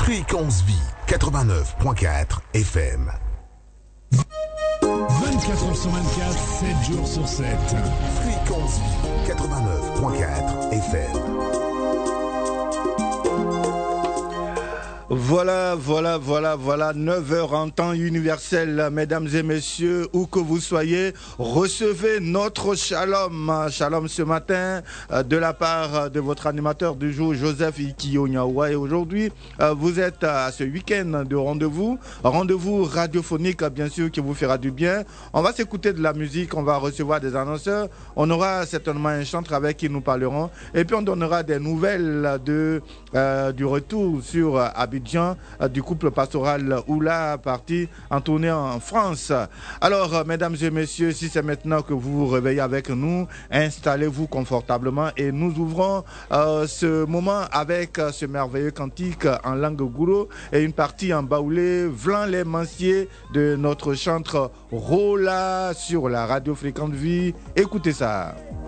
Fréquence Vie 89.4 FM. 24h sur 24, 7 jours sur 7. Fréquence Vie 89.4 FM. Voilà, 9h en temps universel, mesdames et messieurs, où que vous soyez, recevez notre shalom. Shalom ce matin, de la part de votre animateur du jour, Joseph Ikiyonyawa. Et aujourd'hui, vous êtes à ce week-end de rendez-vous radiophonique, bien sûr, qui vous fera du bien. On va s'écouter de la musique, on va recevoir des annonceurs, on aura certainement un chanteur avec qui nous parlerons, et puis on donnera des nouvelles du retour sur Abidjan, du couple pastoral Oula, parti en tournée en France. Alors, mesdames et messieurs, si c'est maintenant que vous vous réveillez avec nous, installez-vous confortablement et nous ouvrons ce moment avec ce merveilleux cantique en langue gouro et une partie en baoulé, Vlan les Manciers de notre chantre Rola sur la radio Fréquence Vie. Écoutez ça.